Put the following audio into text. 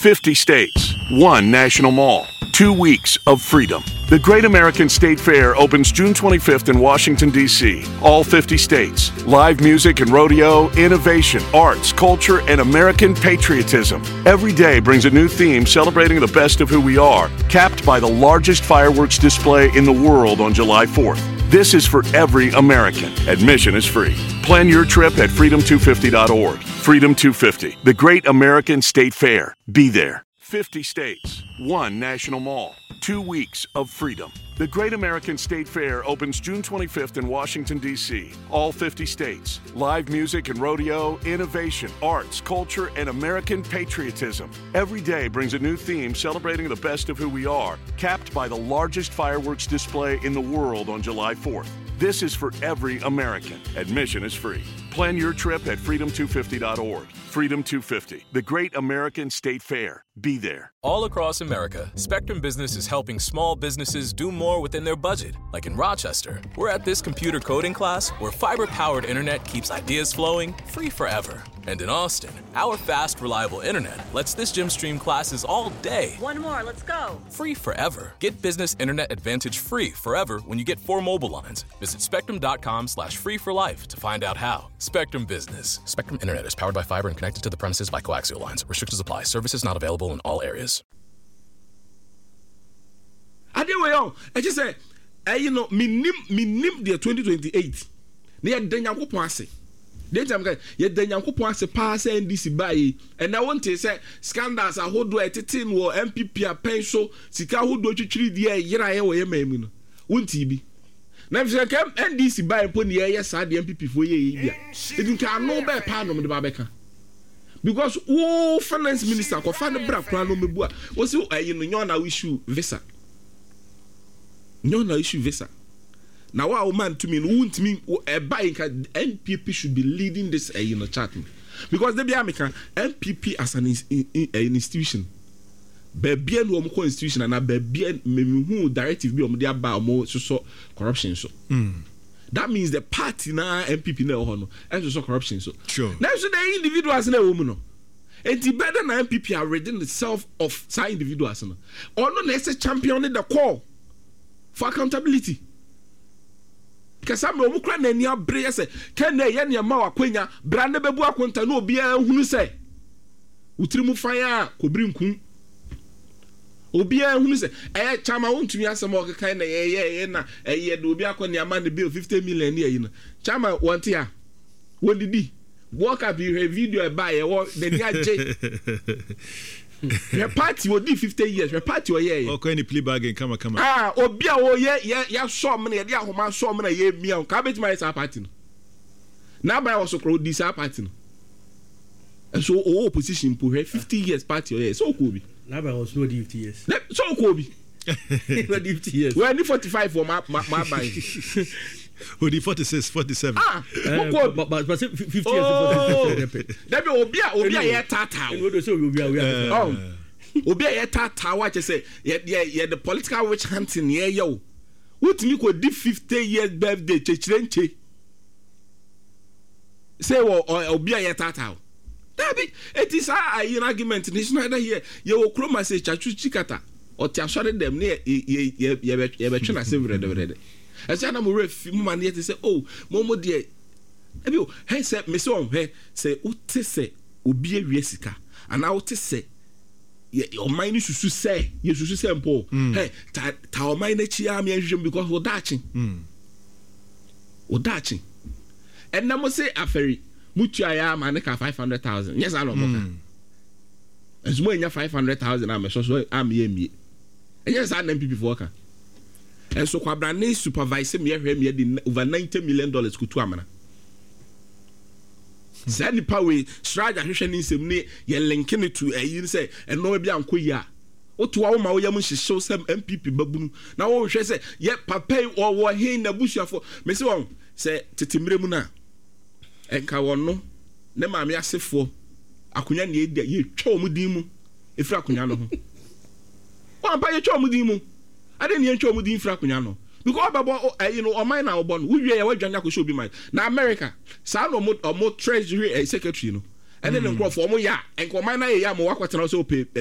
50 states, 1 national mall, 2 weeks of freedom. The Great American State Fair opens June 25th in Washington, D.C. All 50 states. Live music and rodeo, innovation, arts, culture, and American patriotism. Every day brings a new theme celebrating the best of who we are, capped by the largest fireworks display in the world on July 4th. This is for every American. Admission is free. Plan your trip at freedom250.org. Freedom 250, the Great American State Fair. Be there. 50 states, 1 national mall, 2 weeks of freedom. The Great American State Fair opens June 25th in Washington, D.C. All 50 states. Live music and rodeo, innovation, arts, culture, and American patriotism. Every day brings a new theme celebrating the best of who we are, capped by the largest fireworks display in the world on July 4th. This is for every American. Admission is free. Plan your trip at freedom250.org. Freedom 250, the Great American State Fair. Be there. All across America, Spectrum Business is helping small businesses do more within their budget. Like in Rochester, we're at this computer coding class where fiber-powered internet keeps ideas flowing free forever. And in Austin, our fast, reliable internet lets this gym stream classes all day. One more, let's go. Free forever. Get Business Internet Advantage free forever when you get 4 mobile lines. Visit spectrum.com/free for life to find out how. Spectrum Business. Spectrum Internet is powered by fiber and connected to the premises by coaxial lines. Restrictions apply. Services not available in all areas. Adewayo, I just say, minim the 2028. They are Danyako ase. They time ye Danyako ase pass NDC buy. And I want to say scandals are hold do etitin wo MPP a penso sika hold do twitwiri die yera ye wo ye mamu no. Wonti bi. Na fise kam NDC buy pon ye yes sa de MPP fo ye bia. Edin ka no be pa no me ba beka. Because finance minister ko fa ne bra kra no mebu a wo se no nyona issue visa. Nyona issue visa. Now our man to me won't mean a buying NPP should be leading this chat because they be American NPP as an institution. Baby and institution and a baby who directive be their bar so corruption so. That means the party na NPP na honor and so corruption so. Sure. Now so the individuals na woman. And the better na NPP are reading itself of some individuals no. Or no necessary champion the call for accountability. Kasa me omukra na ani abre se ken na ye ne ma wakwanya bra na bebu akonta na obi ahunu se utirimu fan a kobiri nkun obi ahunu se chama wontumi asem o kekan na ye na ye de obi akọ ne ama ne bill 50 million ne no chama wonte a wondidi walk up you video buy e wo de ni aje your party will do 50 years. Your party will yeah. Okay, any plea bargain come. Obia oh yeah. Show me the ahoma show me yeah me on. Can bet my party. Now by also crowd this party. And so opposition put 50 years party yeah. So cool be. Now by also 50 years. So cool be. 50 years. We are 45 for my buy. Odi 46, 47. But 50 years. That be obia yeah tata. Obia yeah tata. What you say? Yeah, the political witch hunting. Yeah, yo. What me could do 50 years birthday? Chechrenche. Say obia yeah tata. That be it is an argument. It's not here. You chroma say chachu chikata or tiashore them near ye between several. As I am a ref, man, yet say, oh, Momo dear. Hey, say, Miss On, hey, say, Uti say, Ubia Riesica, and I would say, your mind is to say, you should say, Paul, hey, Tower Mine Chiam because we're dashing. We're dashing. And now say, a ferry, Mutia Manaka 500,000. Yes, I know. As when you're 500,000, I'm a social, I'm ye. And yes, I know people worker. And so Kwabrane supervise me over $90 million kutu amana. Say ni power strategy hwehwe ni nsem ne ye link ne to ayi say and no bia nkoyi otu wa ma wo yam hyehyw sem MPP babunu na wo hwehwe say ye papa wo hin na busuafo me se won say tetemremu na enka wonno ne maame asefo akonya ne ye twa mu din mu efira akonya no ho wa pa ye twa mu din mu ade ne ntwa mu din fra akonya no because babo o mine na obo no we wie ya wadwan akoso bi mine na America sa no mo treasury secretary no ene ne nkro fo mo ya enko mine na ye ya mo wakwatena so pe